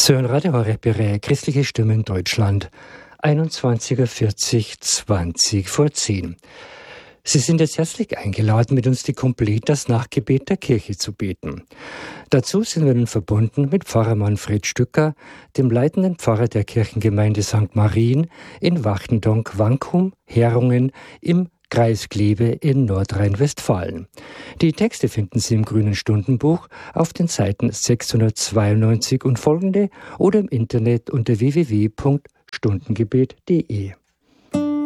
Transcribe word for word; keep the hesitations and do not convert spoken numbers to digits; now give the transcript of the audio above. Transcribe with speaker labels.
Speaker 1: So ein Radio Horeb, christliche Stimmen Deutschland, einundzwanzig Uhr vierzig, zwanzig vor zehn. Sie sind jetzt herzlich eingeladen, mit uns die Komplett das Nachgebet der Kirche zu beten. Dazu sind wir nun verbunden mit Pfarrer Manfred Stücker, dem leitenden Pfarrer der Kirchengemeinde Sankt Marien in Wachtendonk-Wankum, Herungen im Kreis Kleve in Nordrhein-Westfalen. Die Texte finden Sie im Grünen Stundenbuch auf den Seiten sechshundertzweiundneunzig und folgende oder im Internet unter w w w punkt stundengebet punkt d e.